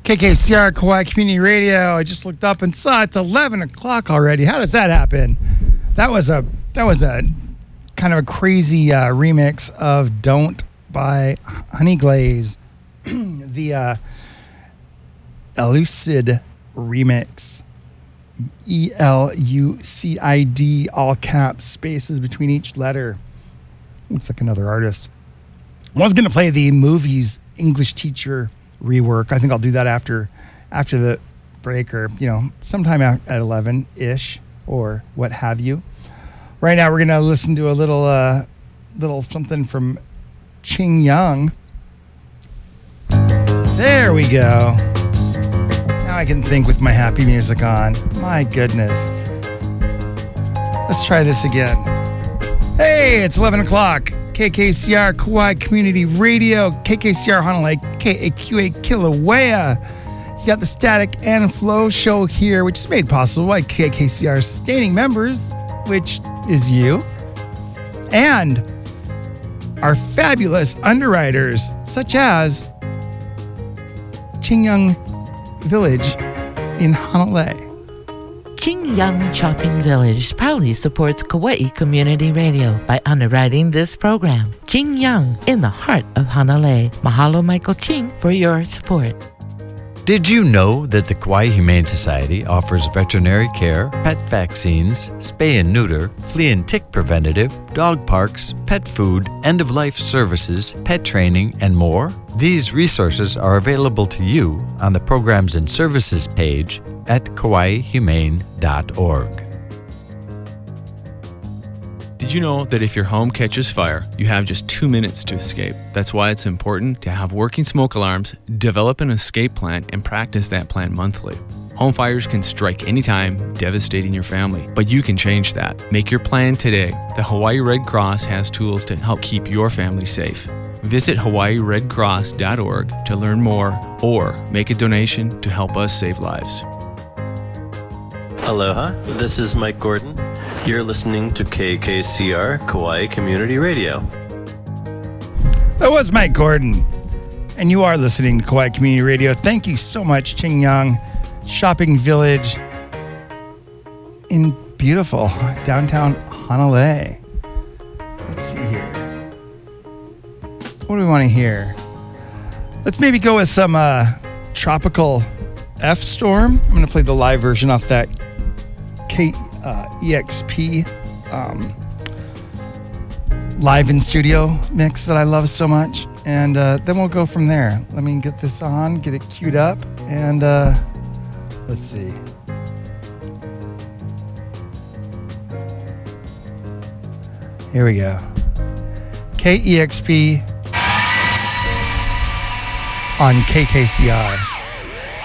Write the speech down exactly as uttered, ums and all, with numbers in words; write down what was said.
K K C R Kauai Community Radio. I just looked up and saw it's eleven o'clock already. How does that happen? That was a that was a kind of a crazy uh, remix of "Don't" by Honey Glaze, the uh, Elucid remix. E L U C I D, all caps, spaces between each letter. Looks like another artist. I was going to play the Movies English Teacher rework. I think I'll do that after after the break, or, you know, sometime at eleven-ish or what have you. Right now we're going to listen to a little uh, little something from Ching Young. There we go. Now I can think with my happy music on. My goodness. Let's try this again. Hey, it's eleven o'clock. K K C R Kauai Community Radio, K K C R Honolulu, K A Q A Kilauea. You got the Static and Flow show here, which is made possible by K K C R sustaining members, which is you, and our fabulous underwriters, such as Ching Young Village in Honolulu. Ching Young Shopping Village proudly supports Kauai Community Radio by underwriting this program. Ching Young, in the heart of Honolulu. Mahalo, Michael Ching, for your support. Did you know that the Kauai Humane Society offers veterinary care, pet vaccines, spay and neuter, flea and tick preventative, dog parks, pet food, end-of-life services, pet training, and more? These resources are available to you on the Programs and Services page at kauai humane dot org. Did you know that if your home catches fire, you have just two minutes to escape? That's why it's important to have working smoke alarms, develop an escape plan, and practice that plan monthly. Home fires can strike anytime, devastating your family, but you can change that. Make your plan today. The Hawaii Red Cross has tools to help keep your family safe. Visit hawaii red cross dot org to learn more or make a donation to help us save lives. Aloha, this is Mike Gordon. You're listening to K K C R Kauai Community Radio. That was Mike Gordon, and you are listening to Kauai Community Radio. Thank you so much, Ching Young Shopping Village in beautiful downtown Honolulu. Let's see here. What do we want to hear? Let's maybe go with some uh, Tropical F Storm. I'm going to play the live version off that K uh, E X P um, live in studio mix that I love so much. And uh, then we'll go from there. Let me get this on, get it queued up, and uh, let's see. Here we go. K E X P on K K C R.